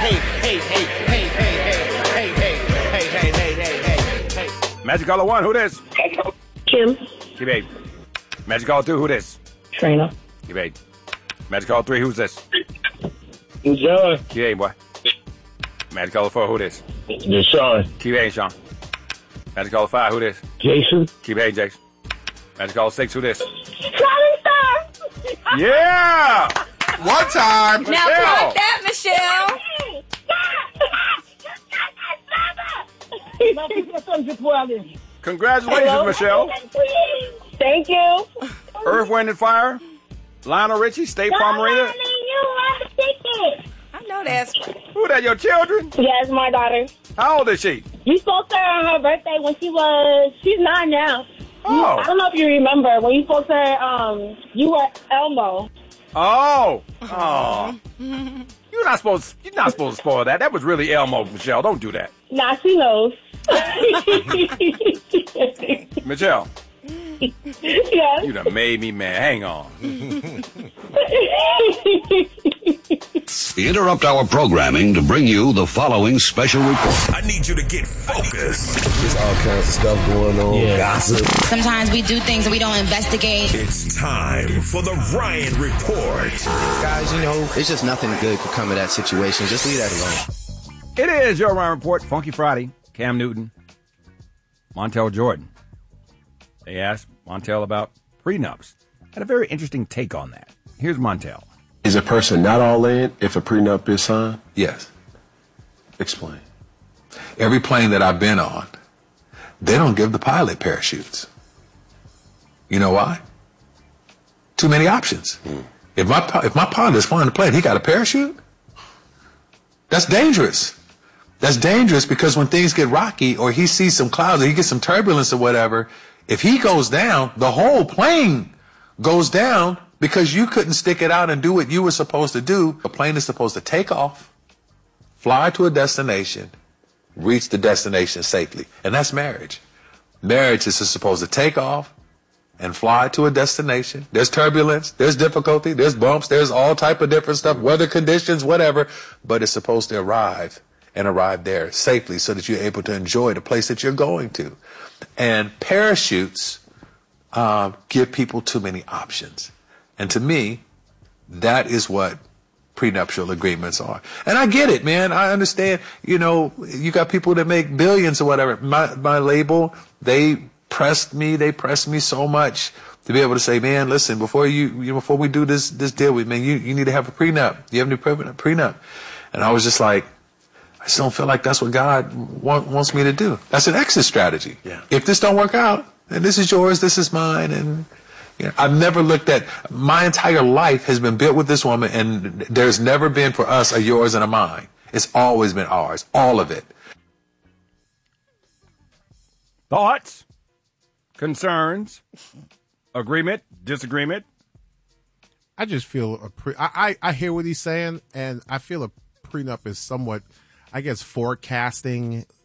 Magic caller 1, who this? Kim. Keep 8. Magic caller 2, who this? Trina. Keep 8. Magic caller 3, who's this? John. Keep 8, boy. Magic caller 4, who this? Deshaun. Keep 8, Sean. Magic caller 5, who this? Jason. Keep 8, Jason. Magic caller 6, who this? Charlie Star. Yeah! One time. Now plug that, Michelle. Congratulations, Hello? Michelle. Thank you. Earth, Wind, and Fire. Lionel Richie, State Farm Arena. I know that's Who that, your children? Yes, my daughter. How old is she? You spoke to her on her birthday when she's 9 now. Oh. I don't know if you remember when you spoke to her. You were Elmo. Oh. Oh. You're not supposed to spoil that. That was really Elmo, Michelle. Don't do that. Nah, she knows. Michelle, Yes. you done made me mad. Hang on. We interrupt our programming to bring you the following special report. I need you to get focused. There's all kinds of stuff going on, gossip. Sometimes we do things and we don't investigate. It's time for the Ryan Report. Guys, it's just nothing good could come of that situation. Just leave that alone. It is your Ryan Report, Funky Friday. Cam Newton, Montel Jordan. They asked Montel about prenups. Had a very interesting take on that. Here's Montel. Is a person not all in if a prenup is signed? Yes. Explain. Every plane that I've been on, they don't give the pilot parachutes. You know why? Too many options. If my pilot is flying the plane, he got a parachute? That's dangerous. That's dangerous because when things get rocky or he sees some clouds or he gets some turbulence or whatever, if he goes down, the whole plane goes down because you couldn't stick it out and do what you were supposed to do. A plane is supposed to take off, fly to a destination, reach the destination safely. And that's marriage. Marriage is supposed to take off and fly to a destination. There's turbulence, there's difficulty, there's bumps, there's all type of different stuff, weather conditions, whatever, but it's supposed to arrive there safely so that you're able to enjoy the place that you're going to. And parachutes give people too many options. And to me, that is what prenuptial agreements are. And I get it, man. I understand, you got people that make billions or whatever. My label, they pressed me so much to be able to say, man, listen, before we do this deal with me, you need to have a prenup. Do you have any prenup? And I was just like, I just don't feel like that's what God wants me to do. That's an exit strategy. Yeah. If this don't work out, and this is yours, this is mine, and I've never looked at, my entire life has been built with this woman, and there's never been for us a yours and a mine. It's always been ours, all of it. Thoughts? Concerns? Agreement? Disagreement? I just feel I hear what he's saying, and I feel a prenup is somewhat, I guess, forecasting